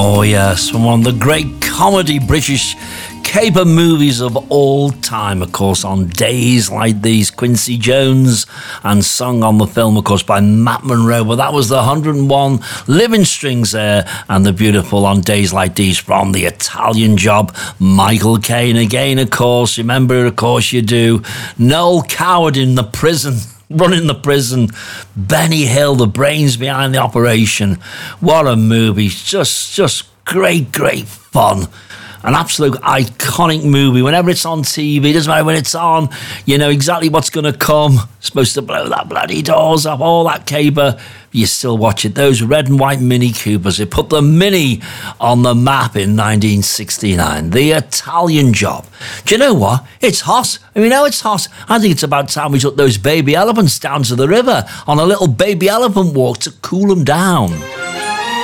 Oh yes, from one of the great comedy British caper movies of all time, of course, On Days Like These, Quincy Jones, and sung on the film, of course, by Matt Monro. But that was the 101 Living Strings there, and the beautiful On Days Like These from The Italian Job, Michael Caine. Again, of course, remember, of course you do, Noel Coward in the prison. Running the prison, Benny Hill, the brains behind the operation. What a movie. Just great fun. An absolute iconic movie. Whenever it's on TV, doesn't matter when it's on, you know exactly what's going to come. Supposed to blow that bloody doors up, all that caper. You still watch it. Those red and white Mini Coopers. It put the Mini on the map in 1969. The Italian Job. Do you know what? It's hot. I mean, it's hot. I think it's about time we took those baby elephants down to the river on a little baby elephant walk to cool them down.